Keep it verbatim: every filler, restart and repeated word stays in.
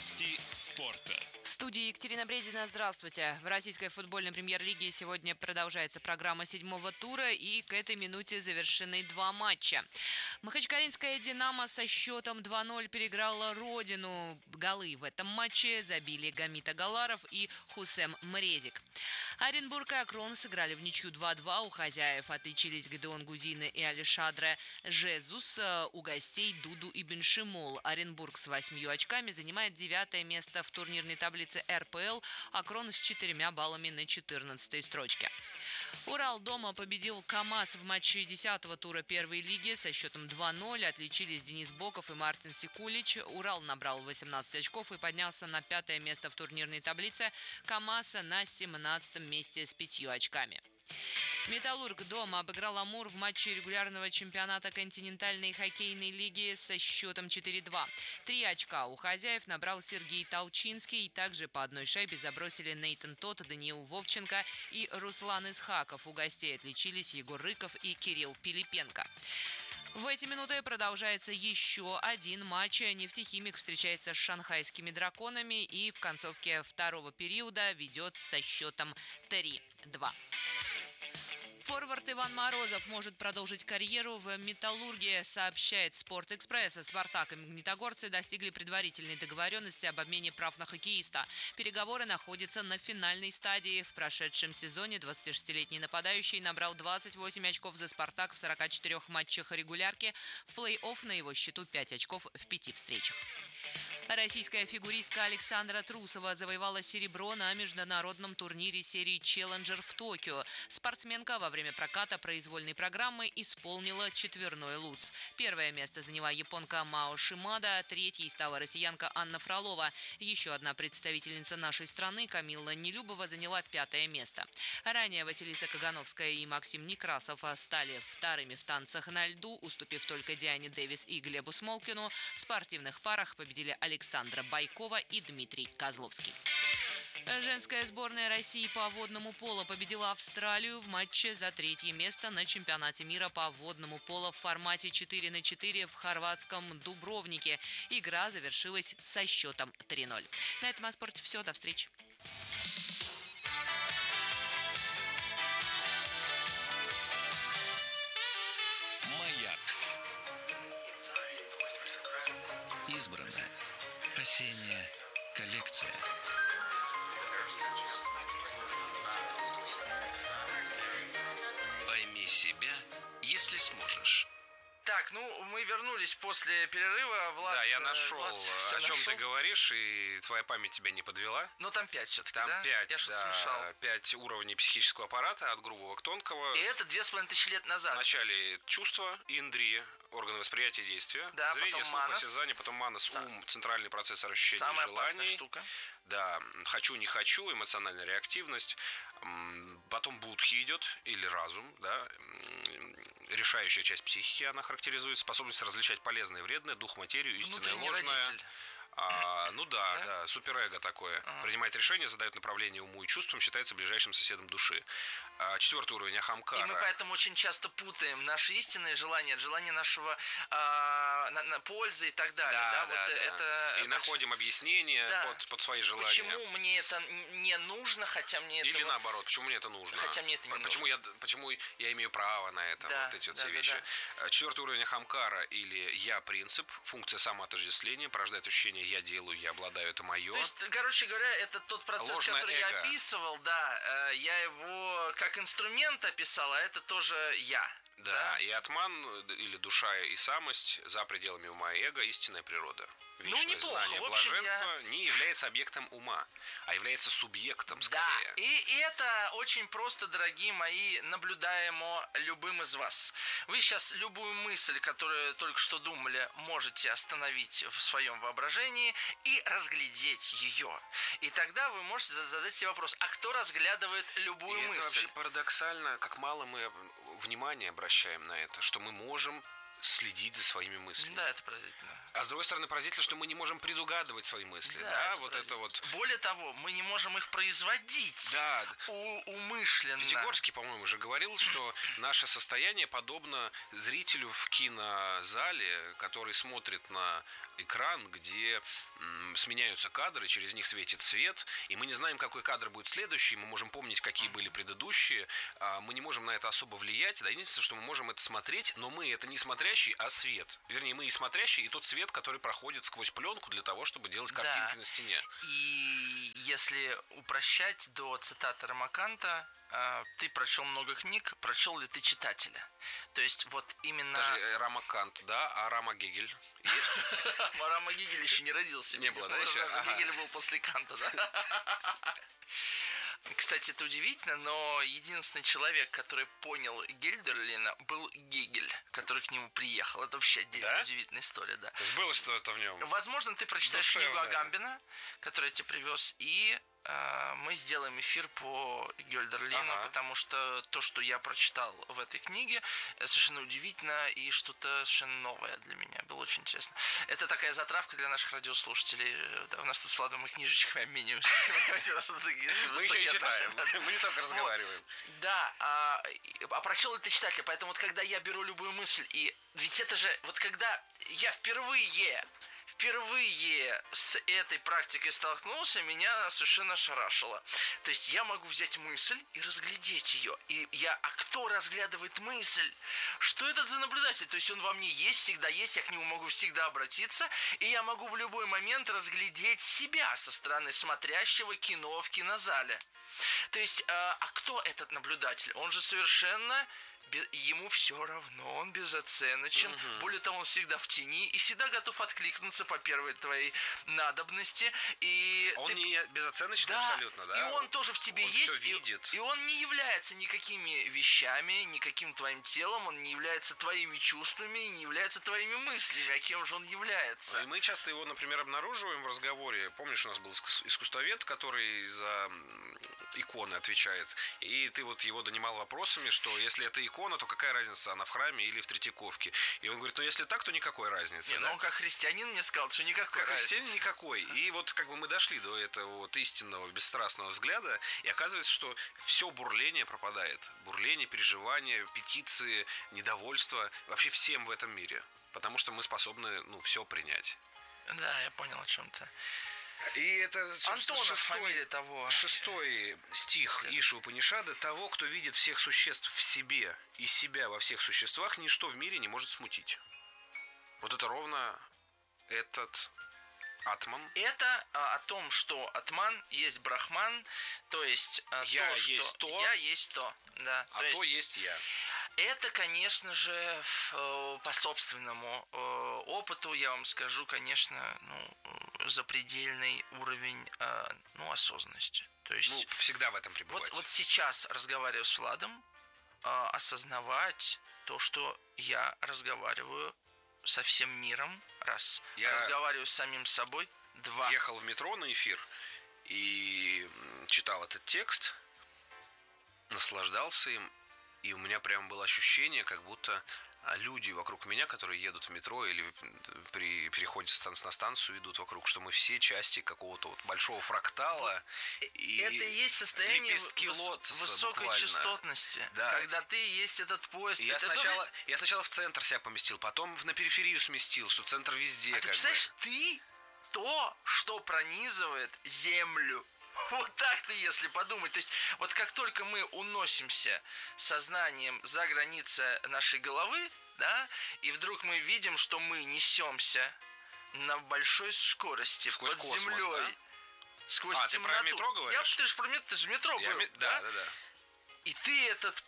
Новости спорта. В студии Екатерина Бредина. Здравствуйте. В российской футбольной премьер-лиге сегодня продолжается программа седьмого тура, и к этой минуте завершены два матча. Махачкалинская «Динамо» со счетом два ноль переиграла Родину. Голы в этом матче забили Гамит Агаларов и Хусем Мрезик. Оренбург и Акрон сыграли в ничью два-два. У хозяев отличились Гидеон Гузины и Алишадре Жезус. У гостей Дуду и Беншимол. Оренбург с восьмью очками занимает девятое место в турнирной таблице эр пэ эл. Акрон с четырьмя баллами на четырнадцатой строчке. Урал дома победил КамАЗ в матче десятого тура первой лиги со счетом два ноль. Отличились Денис Боков и Мартин Секулич. Урал набрал восемнадцать очков и поднялся на пятое место в турнирной таблице. КамАЗ на семнадцатом месте с пятью очками. «Металлург» дома обыграл «Амур» в матче регулярного чемпионата континентальной хоккейной лиги со счетом четыре-два. Три очка у хозяев набрал Сергей Толчинский. Также по одной шайбе забросили Нейтан Тот, Даниил Вовченко и Руслан Исхаков. У гостей отличились Егор Рыков и Кирилл Пилипенко. В эти минуты продолжается еще один матч. «Нефтехимик» встречается с шанхайскими «Драконами» и в концовке второго периода ведет со счетом три-два. Форвард Иван Морозов может продолжить карьеру в «Металлурге», сообщает «Спортэкспресс». «Спартак» и «Магнитогорцы» достигли предварительной договоренности об обмене прав на хоккеиста. Переговоры находятся на финальной стадии. В прошедшем сезоне двадцатишестилетний нападающий набрал двадцать восемь очков за «Спартак» в сорока четырёх матчах регулярки. В плей-офф на его счету пять очков в пяти встречах. Российская фигуристка Александра Трусова завоевала серебро на международном турнире серии «Челленджер» в Токио. Спортсменка во время проката произвольной программы исполнила четверной луц. Первое место заняла японка Мао Шимада, третьей стала россиянка Анна Фролова. Еще одна представительница нашей страны, Камилла Нелюбова, заняла пятое место. Ранее Василиса Кагановская и Максим Некрасов стали вторыми в танцах на льду, уступив только Диане Дэвис и Глебу Смолкину. В спортивных парах победили Александра Байкова и Дмитрий Козловский. Женская сборная России по водному поло победила Австралию в матче за третье место на чемпионате мира по водному поло в формате четыре на четыре в хорватском Дубровнике. Игра завершилась со счетом три ноль. На этом о спорте все. До встречи. Маяк. Избранная осенняя коллекция. Пойми себя, если сможешь. Так, ну, мы вернулись после перерыва. Влад, да, я нашел, Влад, о чем нашел? Ты говоришь, и твоя память тебя не подвела. Ну, там пять все-таки, Там да? пять, я что-то да, смешал. пять уровней психического аппарата, от грубого к тонкого. И это две с половиной тысячи лет назад. Вначале чувства, индрия, органы восприятия и действия. Да, зрение, потом слух, манас. осязание, потом манас, Сам. ум, центральный процессор ощущений, Самая желаний. опасная штука. Да, хочу, не хочу, эмоциональная реактивность. Потом будхи идет, или разум, да. Решающая часть психики, она характеризует способность различать полезное и вредное, дух, материю, истинное, Внутренний ложное. родитель. А, ну да, Да? да, суперэго такое. Ага. Принимает решения, задает направление уму и чувствам, считается ближайшим соседом души. А, четвертый уровень ахамкара. И мы поэтому очень часто путаем наши истинные желания от желания нашего а, на, на пользы и так далее. Да, Да, да, вот да. это И больш... находим объяснение Да. под, под свои желания. Почему мне это не нужно, хотя мне это... Или вот- наоборот, почему мне это нужно? Хотя мне это не почему нужно. Я, почему я имею право на это? Да, вот эти вот да, все да, вещи. да. Четвертый уровень ахамкара или я-принцип, функция самоотождествления, порождает ощущение «я делаю, я обладаю, это мое». То есть, короче говоря, это тот процесс, Ложное который я эго. описывал, да, э, я его как инструмент описал, а это тоже я. Да, и атман или душа и самость за пределами ума и эго истинная природа. Вечное неплохо. знание, В общем, блаженство не является объектом ума, а является субъектом скорее. Да, и это очень просто, дорогие мои, наблюдаемо любым из вас. Вы сейчас любую мысль, которую только что думали, можете остановить в своем воображении и разглядеть ее. И тогда вы можете задать себе вопрос, а кто разглядывает любую И мысль? это вообще парадоксально, как мало мы внимания обращаем на это, что мы можем следить за своими мыслями. Да, это поразительно. А с другой стороны, поразительно, что мы не можем предугадывать свои мысли. Да, Да, это вот это вот. Более того, мы не можем их производить Да. у- умышленно. Пятигорский, по-моему, уже говорил, что наше состояние подобно зрителю в кинозале, который смотрит на экран, где м, сменяются кадры, через них светит свет, и мы не знаем, какой кадр будет следующий, мы можем помнить, какие были предыдущие, а мы не можем на это особо влиять, да, единственное, что мы можем это смотреть, но мы это не смотрящий, а свет. Вернее, мы и смотрящий, и тот свет, который проходит сквозь пленку для того, чтобы делать картинки Да. на стене. И если упрощать до цитаты Рамаканта, э, ты прочел много книг, прочел ли ты читателя? То есть вот именно... Даже э, Рама Кант, да, а Рама Гегель. И- Рама Гегель еще не родился. Не видимо. было, да, еще? Рама Ага. Гегель был после Канта, да? Кстати, это удивительно, но единственный человек, который понял Гельдерлина, был Гегель, который к нему приехал. Это вообще отдельная Да? удивительная история, да. То есть было что-то в нем. Возможно, ты прочитаешь Душевное. книгу Агамбина, которую я тебе привез, и э, мы сделаем эфир по Гельдерлину, Ага. потому что то, что я прочитал в этой книге, э, совершенно удивительно и что-то совершенно новое для меня. Было очень интересно. Это такая затравка для наших радиослушателей. Да, у нас тут с Владом мы книжечками обмениваемся. Мы еще и читаем. Мы не только разговариваем. Да, а, и- а прочел это читатель, поэтому вот когда я беру любую мысль, и ведь это же, вот когда я впервые, впервые с этой практикой столкнулся, меня она совершенно шарашила. То есть я могу взять мысль и разглядеть ее. И я, а кто разглядывает мысль? Что это за наблюдатель? То есть он во мне есть, всегда есть, я к нему могу всегда обратиться, и я могу в любой момент разглядеть себя со стороны смотрящего кино в кинозале. То есть, а, а кто этот наблюдатель? Он же совершенно... бе- Ему все равно, он безоценочен. Более того, он всегда в тени и всегда готов откликнуться по первой твоей надобности. И Он ты- не безоценочный Да, абсолютно, да? и он тоже в тебе Он есть, всё и- видит. И, он не является никакими вещами, никаким твоим телом, он не является твоими чувствами, и не является твоими мыслями, а кем же он является? И мы часто его, например, обнаруживаем в разговоре. Помнишь, у нас был искус- искусствовед, который за м, иконы отвечает. И ты вот его донимал вопросами, что если это икона, то какая разница, она в храме или в Третьяковке? И он говорит, ну если так, то никакой разницы. Не, да? ну он как христианин мне сказал, что никакой Как христианин разницы. никакой. И вот как бы мы дошли до этого вот истинного, бесстрастного взгляда, и оказывается, что все бурление пропадает. Бурление, переживания, петиции, недовольство. Вообще всем в этом мире. Потому что мы способны, ну, все принять. Да, я понял о чем-то. И это, собственно, Антонов, шестой, фамилия того. шестой стих Иши Упанишады. Того, кто видит всех существ в себе и себя во всех существах, ничто в мире не может смутить. Вот это ровно этот атман. Это а, о том, что атман есть брахман, то есть а, Я то, что есть то, я есть то, да. А то есть я. Это, конечно же, э, по собственному э, опыту, я вам скажу, конечно, ну, э, запредельный уровень э, ну, осознанности. То есть Ну, всегда в этом вот, пребывать. вот сейчас, разговаривая с Владом, э, осознавать то, что я разговариваю со всем миром, раз. Я- Разговариваю с самим собой, два. Ехал в метро на эфир и м, читал этот текст, наслаждался им, и у меня прям было ощущение, как будто а, люди вокруг меня, которые едут в метро или при переходе с станции на станцию, идут вокруг, что мы все части какого-то вот большого фрактала. И Это и есть состояние лепестки выс- лотоса высокой буквально. частотности, Да. когда ты есть этот поезд. И я Это сначала, только- я сначала в центр себя поместил, потом на периферию сместил, что центр везде А ты как бы. представляешь, ты то, что пронизывает землю. Вот так-то, если подумать. То есть, вот как только мы уносимся сознанием за границы нашей головы, да, и вдруг мы видим, что мы несемся на большой скорости Сквозь под космос, землей, сквозь А, ты темноту. про метро говоришь? Я, ты же про метро, ты же в метро Я был, ми- да, да, да. И ты этот